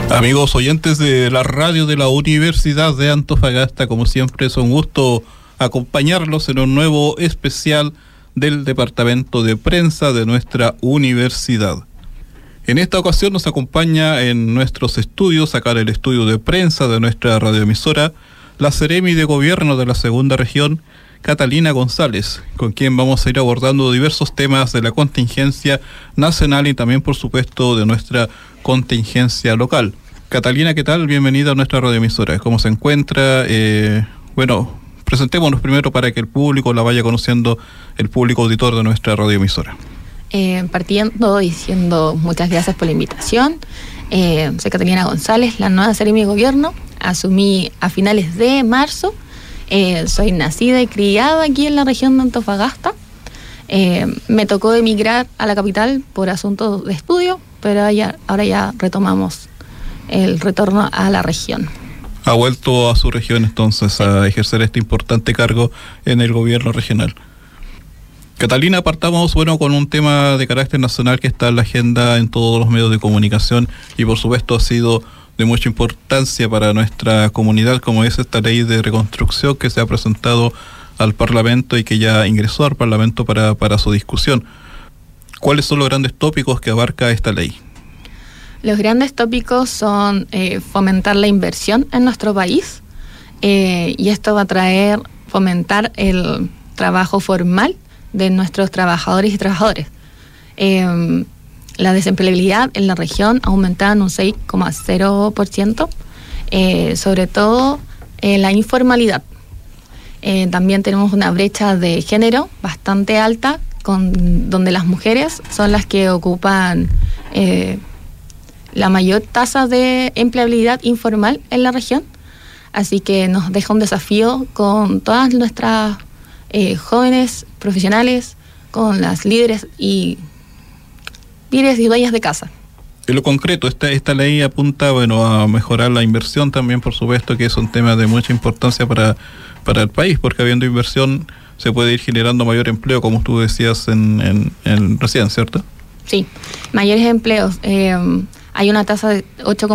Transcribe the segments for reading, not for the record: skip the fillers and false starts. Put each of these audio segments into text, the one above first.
Amigos oyentes de la radio de la Universidad de Antofagasta, como siempre es un gusto acompañarlos en un nuevo especial del Departamento de Prensa de nuestra universidad. En esta ocasión nos acompaña en nuestros estudios, acá en el estudio de prensa de nuestra radioemisora, la Seremi de Gobierno de la Segunda Región, Catalina González, con quien vamos a ir abordando diversos temas de la contingencia nacional y también, por supuesto, de nuestra contingencia local. Catalina, ¿qué tal? Bienvenida a nuestra radioemisora. ¿Cómo se encuentra? Presentémonos primero para que el público la vaya conociendo, el público auditor de nuestra radioemisora. Partiendo diciendo muchas gracias por la invitación. Soy Catalina González, la nueva Seremi de Gobierno. Asumí a finales de marzo. Soy nacida y criada aquí en la región de Antofagasta. Me tocó emigrar a la capital por asuntos de estudio, pero ahora ya retomamos el retorno a la región. Ha vuelto a su región entonces a ejercer este importante cargo en el gobierno regional. Catalina, partamos con un tema de carácter nacional que está en la agenda en todos los medios de comunicación y por supuesto ha sido de mucha importancia para nuestra comunidad, como es esta ley de reconstrucción que se ha presentado al Parlamento y que ya ingresó al Parlamento para su discusión. ¿Cuáles son los grandes tópicos que abarca esta ley? Los grandes tópicos son fomentar la inversión en nuestro país, y esto va a fomentar el trabajo formal de nuestros trabajadores y trabajadoras. La desempleabilidad en la región aumentaba en un 6,0%, sobre todo la informalidad. También tenemos una brecha de género bastante alta, donde las mujeres son las que ocupan la mayor tasa de empleabilidad informal en la región. Así que nos deja un desafío con todas nuestras jóvenes profesionales, con las líderes y dueñas de casa. En lo concreto, esta ley apunta a mejorar la inversión también, por supuesto, que es un tema de mucha importancia para el país, porque habiendo inversión se puede ir generando mayor empleo, como tú decías en recién, ¿cierto? Sí, mayores empleos. Hay una tasa de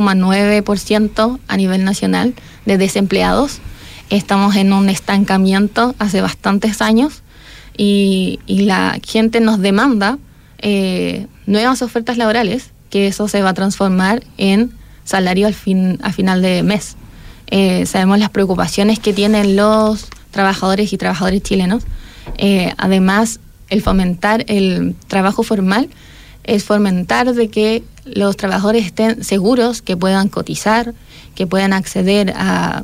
8,9% a nivel nacional de desempleados. Estamos en un estancamiento hace bastantes años y la gente nos demanda nuevas ofertas laborales, que eso se va a transformar en salario a final de mes. Sabemos las preocupaciones que tienen los trabajadores y trabajadoras chilenos. Además, el fomentar el trabajo formal es fomentar de que los trabajadores estén seguros, que puedan cotizar, que puedan acceder a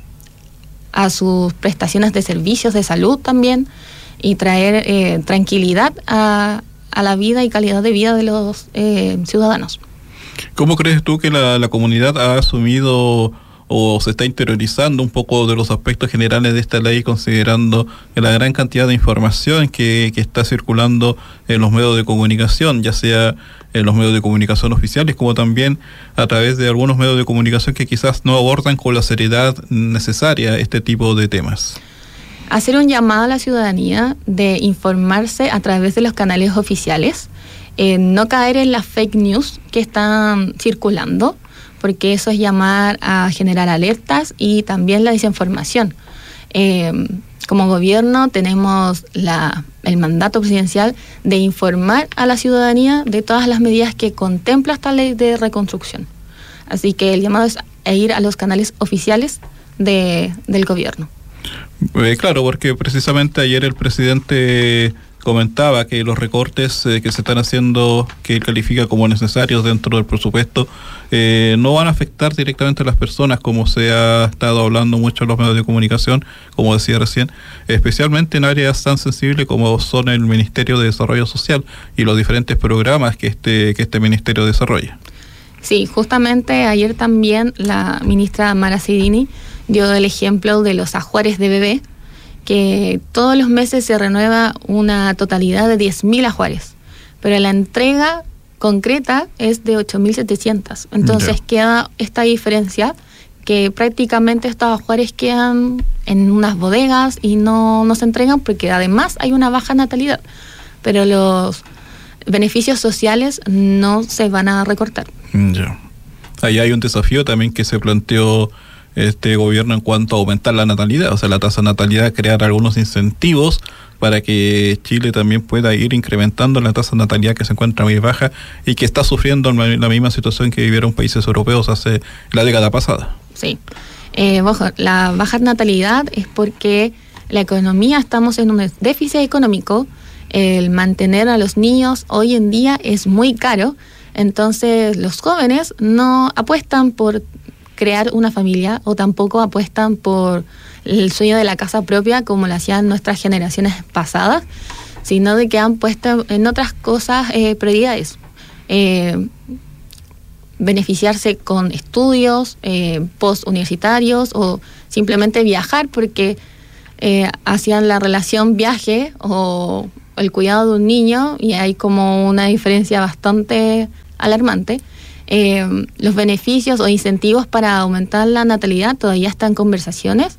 sus prestaciones de servicios de salud también, y traer tranquilidad a la vida y calidad de vida de los ciudadanos. ¿Cómo crees tú que la comunidad ha asumido o se está interiorizando un poco de los aspectos generales de esta ley, considerando la gran cantidad de información que está circulando en los medios de comunicación, ya sea en los medios de comunicación oficiales como también a través de algunos medios de comunicación que quizás no abordan con la seriedad necesaria este tipo de temas? Hacer un llamado a la ciudadanía de informarse a través de los canales oficiales, no caer en las fake news que están circulando, porque eso es llamar a generar alertas y también la desinformación. Como gobierno tenemos el mandato presidencial de informar a la ciudadanía de todas las medidas que contempla esta ley de reconstrucción. Así que el llamado es a ir a los canales oficiales del gobierno. Claro, porque precisamente ayer el presidente comentaba que los recortes que se están haciendo, que él califica como necesarios dentro del presupuesto, no van a afectar directamente a las personas, como se ha estado hablando mucho en los medios de comunicación, como decía recién, especialmente en áreas tan sensibles como son el Ministerio de Desarrollo Social y los diferentes programas que este ministerio desarrolla. Sí, justamente ayer también la ministra Mara Sidini dio el ejemplo de los ajuares de bebé, que todos los meses se renueva una totalidad de 10.000 ajuares, pero la entrega concreta es de 8.700. Entonces queda esta diferencia, que prácticamente estos ajuares quedan en unas bodegas y no se entregan, porque además hay una baja natalidad, pero los beneficios sociales no se van a recortar. Ahí hay un desafío también que se planteó este gobierno en cuanto a aumentar la natalidad, o sea, la tasa de natalidad, crear algunos incentivos para que Chile también pueda ir incrementando la tasa de natalidad que se encuentra muy baja y que está sufriendo la misma situación que vivieron países europeos hace la década pasada. Sí. La baja natalidad es porque la economía, estamos en un déficit económico. El mantener a los niños hoy en día es muy caro, entonces los jóvenes no apuestan por crear una familia o tampoco apuestan por el sueño de la casa propia como lo hacían nuestras generaciones pasadas, sino de que han puesto en otras cosas prioridades. Beneficiarse con estudios postuniversitarios o simplemente viajar porque hacían la relación viaje o el cuidado de un niño y hay como una diferencia bastante alarmante. Los beneficios o incentivos para aumentar la natalidad todavía están en conversaciones.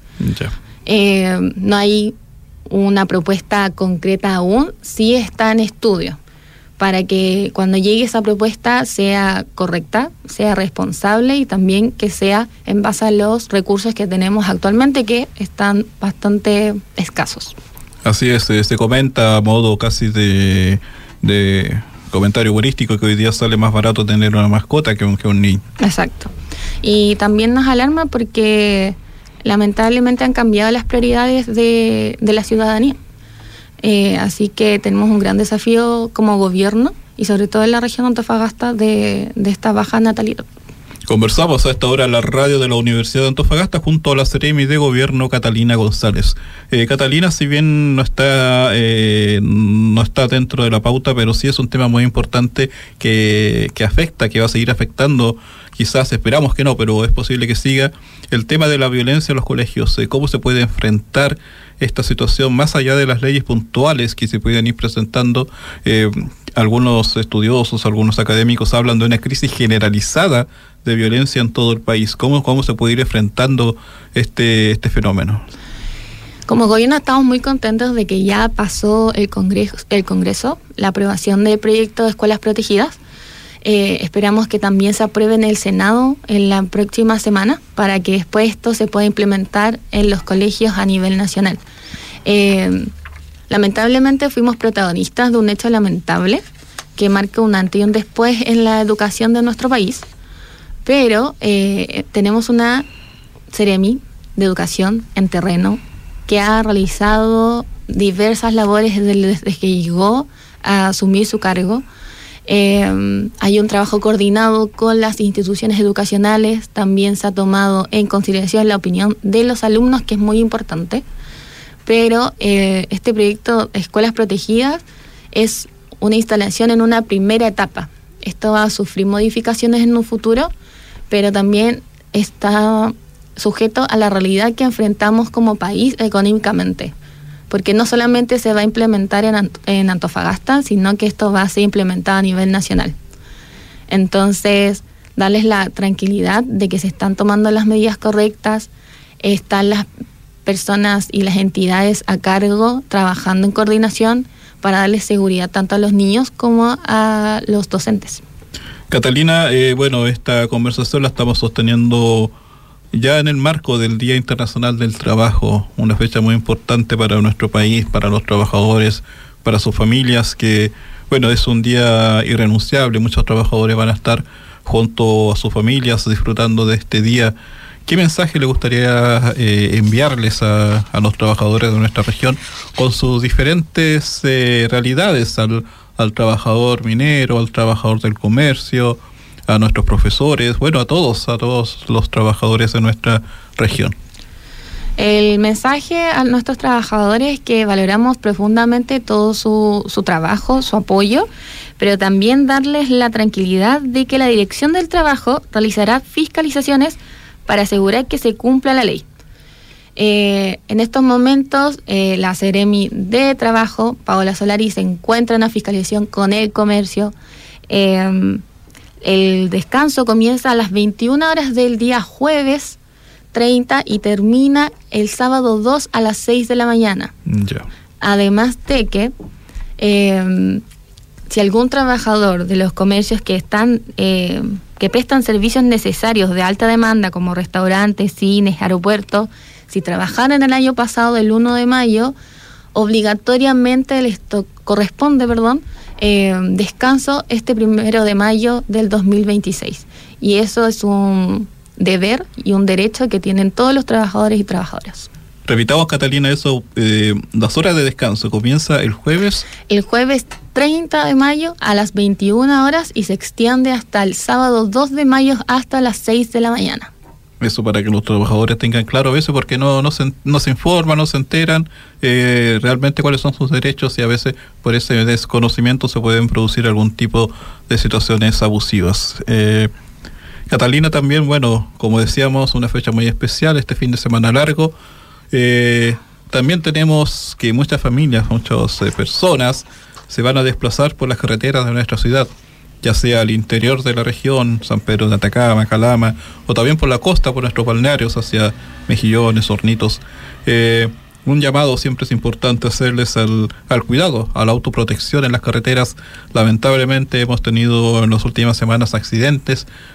No hay una propuesta concreta aún, sí está en estudio, para que cuando llegue esa propuesta sea correcta, sea responsable y también que sea en base a los recursos que tenemos actualmente, que están bastante escasos. Así es, se comenta a modo casi de comentario humorístico que hoy día sale más barato tener una mascota que un niño. Exacto. Y también nos alarma porque lamentablemente han cambiado las prioridades de la ciudadanía. Así que tenemos un gran desafío como gobierno y sobre todo en la región de Antofagasta de esta baja natalidad. Conversamos a esta hora en la radio de la Universidad de Antofagasta junto a la Seremi de Gobierno Catalina González. Catalina, si bien no está dentro de la pauta, pero sí es un tema muy importante que afecta, que va a seguir afectando, quizás esperamos que no, pero es posible que siga, el tema de la violencia en los colegios. ¿Cómo se puede enfrentar esta situación más allá de las leyes puntuales que se pueden ir presentando? Algunos estudiosos, algunos académicos hablan de una crisis generalizada de violencia en todo el país. ¿Cómo se puede ir enfrentando este fenómeno? Como gobierno estamos muy contentos de que ya pasó el Congreso, la aprobación del proyecto de escuelas protegidas. Esperamos que también se apruebe en el Senado en la próxima semana para que después esto se pueda implementar en los colegios a nivel nacional. Lamentablemente fuimos protagonistas de un hecho lamentable que marca un antes y un después en la educación de nuestro país, pero tenemos una Seremi de Educación en terreno que ha realizado diversas labores desde que llegó a asumir su cargo. Hay un trabajo coordinado con las instituciones educacionales, también se ha tomado en consideración la opinión de los alumnos, que es muy importante, pero este proyecto Escuelas Protegidas es una instalación en una primera etapa. Esto va a sufrir modificaciones en un futuro, pero también está sujeto a la realidad que enfrentamos como país económicamente, porque no solamente se va a implementar en Antofagasta, sino que esto va a ser implementado a nivel nacional. Entonces, darles la tranquilidad de que se están tomando las medidas correctas, están las personas y las entidades a cargo trabajando en coordinación para darles seguridad tanto a los niños como a los docentes. Catalina, esta conversación la estamos sosteniendo ya en el marco del Día Internacional del Trabajo, una fecha muy importante para nuestro país, para los trabajadores, para sus familias, que es un día irrenunciable. Muchos trabajadores van a estar junto a sus familias disfrutando de este día. ¿Qué mensaje le gustaría enviarles a los trabajadores de nuestra región con sus diferentes realidades, al trabajador minero, al trabajador del comercio, a nuestros profesores, a todos los trabajadores de nuestra región? El mensaje a nuestros trabajadores es que valoramos profundamente todo su trabajo, su apoyo, pero también darles la tranquilidad de que la Dirección del Trabajo realizará fiscalizaciones para asegurar que se cumpla la ley. En estos momentos, la Seremi de Trabajo, Paola Solari, se encuentra en una fiscalización con el comercio. El descanso comienza a las 21 horas del día jueves 30 y termina el sábado 2 a las 6 de la mañana. Ya. Además de que si algún trabajador de los comercios que están que prestan servicios necesarios de alta demanda, como restaurantes, cines, aeropuertos, si trabajaron el año pasado, el 1 de mayo, obligatoriamente les corresponde, descanso este 1 de mayo del 2026. Y eso es un deber y un derecho que tienen todos los trabajadores y trabajadoras. Repitamos, Catalina, eso, las horas de descanso comienza el jueves. El jueves 30 de mayo a las 21 horas y se extiende hasta el sábado 2 de mayo hasta las 6 de la mañana. Eso para que los trabajadores tengan claro a veces, porque no se informan, no se enteran realmente cuáles son sus derechos, y a veces por ese desconocimiento se pueden producir algún tipo de situaciones abusivas. Catalina, también, bueno, como decíamos, una fecha muy especial, este fin de semana largo. También tenemos que muchas familias, muchas personas se van a desplazar por las carreteras de nuestra ciudad, ya sea al interior de la región, San Pedro de Atacama, Calama, o también por la costa, por nuestros balnearios, hacia Mejillones, Hornitos. Un llamado siempre es importante hacerles al cuidado, a la autoprotección en las carreteras. Lamentablemente hemos tenido en las últimas semanas accidentes,